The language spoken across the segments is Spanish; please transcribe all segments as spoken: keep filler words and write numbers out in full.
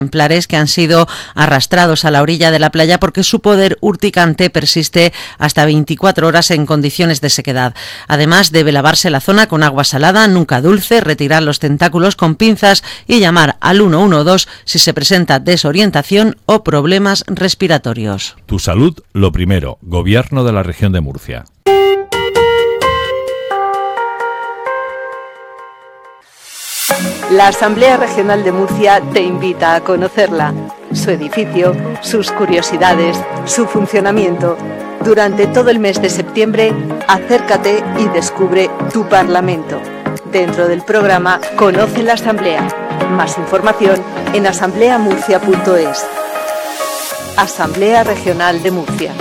ejemplares que han sido arrastrados a la orilla de la playa porque su poder urticante persiste hasta veinticuatro horas en condiciones de sequedad. Además, debe lavarse la zona con agua salada, nunca dulce, retirar los tentáculos con pinzas y llamar al uno uno dos si se presenta desorientación o problemas respiratorios. Tu salud, lo primero. Gobierno de la Región de Murcia. La Asamblea Regional de Murcia te invita a conocerla, su edificio, sus curiosidades, su funcionamiento. Durante todo el mes de septiembre, acércate y descubre tu Parlamento. Dentro del programa Conoce la Asamblea. Más información en asamblea murcia punto es. Asamblea Regional de Murcia.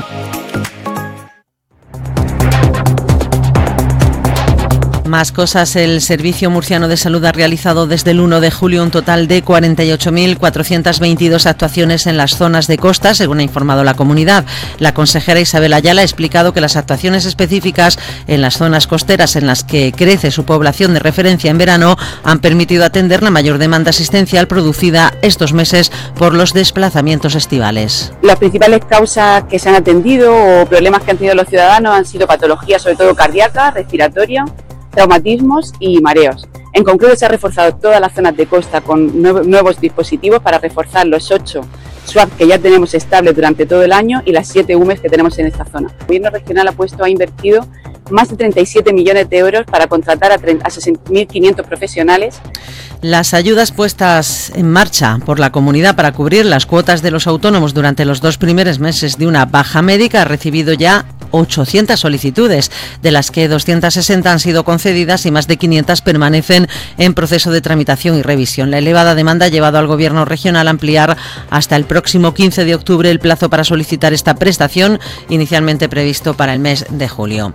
Más cosas, el Servicio Murciano de Salud ha realizado desde el uno de julio un total de cuarenta y ocho mil cuatrocientas veintidós actuaciones en las zonas de costa, según ha informado la comunidad. La consejera Isabel Ayala ha explicado que las actuaciones específicas en las zonas costeras en las que crece su población de referencia en verano han permitido atender la mayor demanda asistencial producida estos meses por los desplazamientos estivales. Las principales causas que se han atendido o problemas que han tenido los ciudadanos han sido patologías, sobre todo cardíacas, respiratorias, traumatismos y mareos. En concreto, se ha reforzado todas las zonas de costa con nuevos dispositivos para reforzar los ocho S W A P que ya tenemos estables durante todo el año y las siete U M E S que tenemos en esta zona. El Gobierno regional ha puesto, ha invertido más de treinta y siete millones de euros para contratar a sesenta mil quinientos profesionales. Las ayudas puestas en marcha por la comunidad para cubrir las cuotas de los autónomos durante los dos primeros meses de una baja médica ha recibido ya ochocientas solicitudes, de las que doscientas sesenta han sido concedidas y más de quinientas permanecen en proceso de tramitación y revisión. La elevada demanda ha llevado al Gobierno regional a ampliar hasta el próximo quince de octubre el plazo para solicitar esta prestación, inicialmente previsto para el mes de julio.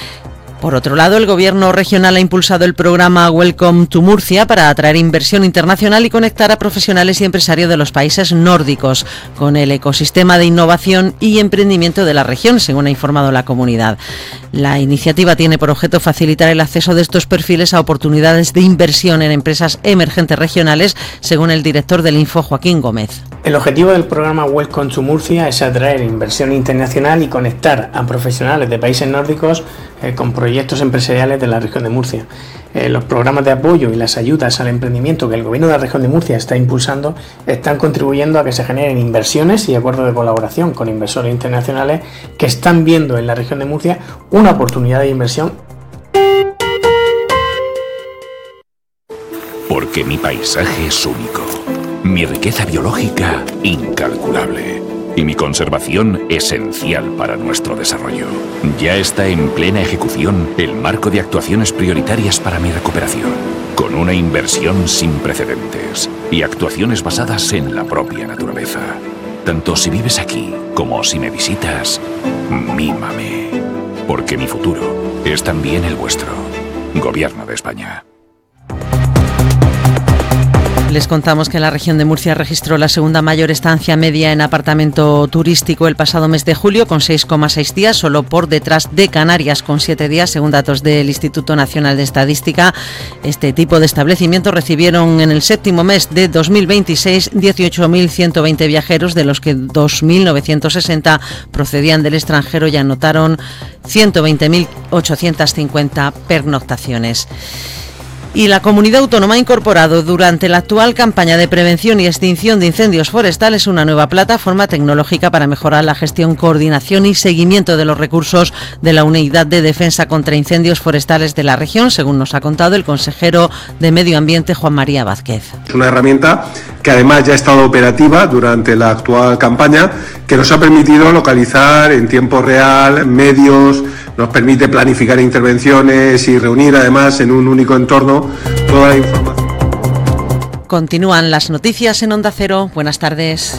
Por otro lado, el Gobierno regional ha impulsado el programa Welcome to Murcia para atraer inversión internacional y conectar a profesionales y empresarios de los países nórdicos con el ecosistema de innovación y emprendimiento de la región, según ha informado la comunidad. La iniciativa tiene por objeto facilitar el acceso de estos perfiles a oportunidades de inversión en empresas emergentes regionales, según el director del Info, Joaquín Gómez. El objetivo del programa Welcome to Murcia es atraer inversión internacional y conectar a profesionales de países nórdicos eh, con proyectos empresariales de la región de Murcia. Eh, los programas de apoyo y las ayudas al emprendimiento que el Gobierno de la región de Murcia está impulsando están contribuyendo a que se generen inversiones y acuerdos de colaboración con inversores internacionales que están viendo en la región de Murcia una oportunidad de inversión. Porque mi paisaje es único, mi riqueza biológica incalculable y mi conservación esencial para nuestro desarrollo. Ya está en plena ejecución el marco de actuaciones prioritarias para mi recuperación, con una inversión sin precedentes y actuaciones basadas en la propia naturaleza. Tanto si vives aquí como si me visitas, mímame, porque mi futuro es también el vuestro. Gobierno de España. Les contamos que la región de Murcia registró la segunda mayor estancia media en apartamento turístico el pasado mes de julio, con seis coma seis días, solo por detrás de Canarias, con siete días, según datos del Instituto Nacional de Estadística. Este tipo de establecimientos recibieron en el séptimo mes de dos mil veintiséis dieciocho mil ciento veinte viajeros, de los que dos mil novecientos sesenta procedían del extranjero y anotaron ciento veinte mil ochocientas cincuenta pernoctaciones. Y la comunidad autónoma ha incorporado durante la actual campaña de prevención y extinción de incendios forestales una nueva plataforma tecnológica para mejorar la gestión, coordinación y seguimiento de los recursos de la Unidad de Defensa contra Incendios Forestales de la región, según nos ha contado el consejero de Medio Ambiente, Juan María Vázquez. Es una herramienta que además ya ha estado operativa durante la actual campaña, que nos ha permitido localizar en tiempo real medios, nos permite planificar intervenciones y reunir además en un único entorno toda la información. Continúan las noticias en Onda Cero. Buenas tardes.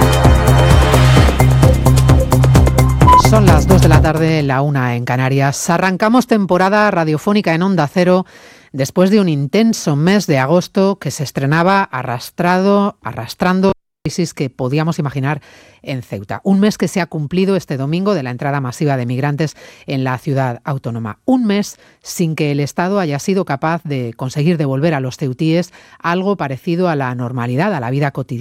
Son las dos de la tarde, la una en Canarias. Arrancamos temporada radiofónica en Onda Cero después de un intenso mes de agosto que se estrenaba arrastrado, arrastrando crisis que podíamos imaginar en Ceuta. Un mes que se ha cumplido este domingo de la entrada masiva de migrantes en la ciudad autónoma. Un mes sin que el Estado haya sido capaz de conseguir devolver a los ceutíes algo parecido a la normalidad, a la vida cotidiana.